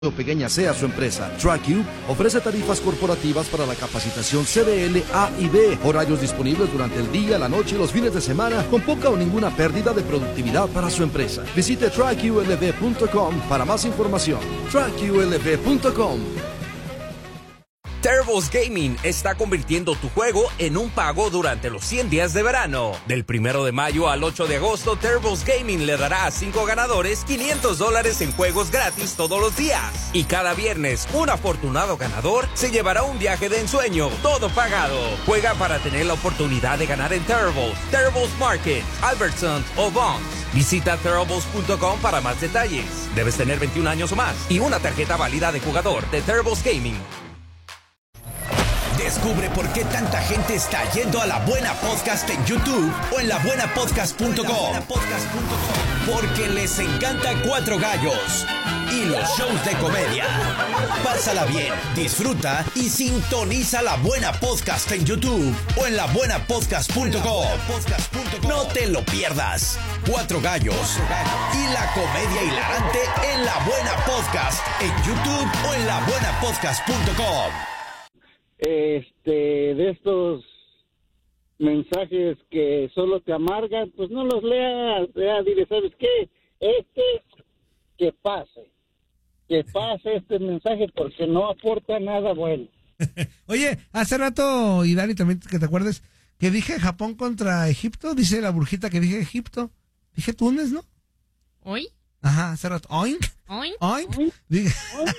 o pequeña sea su empresa. TrackU ofrece tarifas corporativas para la capacitación CDL A y B, horarios disponibles durante el día, la noche y los fines de semana, con poca o ninguna pérdida de productividad para su empresa. Visite trackulv.com para más información. trackulv.com. Turbo's Gaming está convirtiendo tu juego en un pago durante los 100 días de verano. Del 1 de mayo al 8 de agosto, Turbo's Gaming le dará a 5 ganadores $500 en juegos gratis todos los días. Y cada viernes, un afortunado ganador se llevará un viaje de ensueño, todo pagado. Juega para tener la oportunidad de ganar en Turbo's Market, Albertsons o Vons. Visita Turbo's.com para más detalles. Debes tener 21 años o más y una tarjeta válida de jugador de Turbo's Gaming. Descubre por qué tanta gente está yendo a La Buena Podcast en YouTube o en labuenapodcast.com. Porque les encanta Cuatro Gallos y los shows de comedia. Pásala bien, disfruta y sintoniza La Buena Podcast en YouTube o en labuenapodcast.com. No te lo pierdas. Cuatro Gallos y la comedia hilarante en La Buena Podcast en YouTube o en labuenapodcast.com. De estos mensajes que solo te amargan, pues no los leas, dile, ¿sabes qué? Que pase este mensaje porque no aporta nada bueno. Oye, hace rato, y Dani también, que te acuerdes, que dije Japón contra Egipto, dice la brujita que dije Egipto, dije Túnez, ¿no? ¿Hoy? Ajá, hace rato, oink. Dije,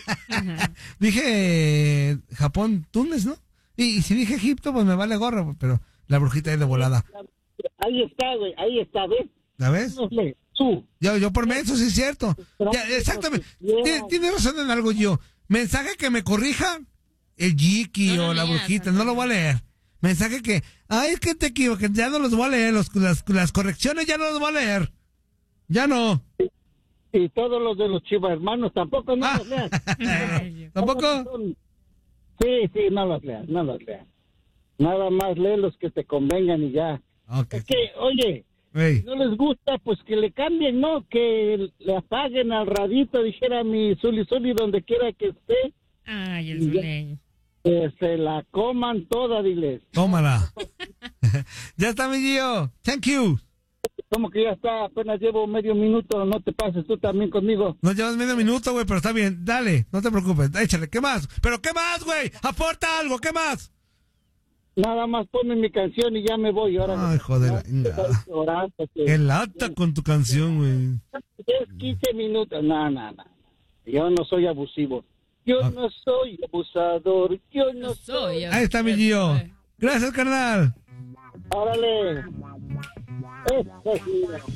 dije Japón, Túnez, ¿no? Y si dije Egipto, pues me vale gorro, pero la brujita es de volada. Ahí está, güey, ahí está, ¿ves? ¿La ves? Yo por menso, sí es cierto. Ya, exactamente. Tiene razón en algo yo. Mensaje que me corrija el Jiki o la brujita, no lo voy a leer. Mensaje que, es que te equivoqué, ya no los voy a leer, las correcciones ya no los voy a leer. Ya no. Y todos los de los Chivas hermanos tampoco no los leas. ¿Tampoco? Sí, no los leas. Nada más lee los que te convengan y ya. Okay. Es que, oye, si no les gusta, pues que le cambien, ¿no? Que le apaguen al radito, dijera mi Zuli donde quiera que esté. Ay, el Zuleño. Que se la coman toda, diles. Tómala. Ya está, mi Gio. Thank you. Como que ya está, apenas llevo medio minuto, no te pases tú también conmigo. No llevas medio minuto, güey, pero está bien, dale, no te preocupes, échale, ¿qué más? ¿Pero qué más, güey? Aporta algo, ¿qué más? Nada más ponme mi canción y ya me voy. Ahora ay, joder, qué lata con tu canción, güey. 15 minutos, no. Yo no soy abusivo. Yo no soy abusador, yo no soy abusador. Ahí está mi Gio. Gracias, carnal. Órale.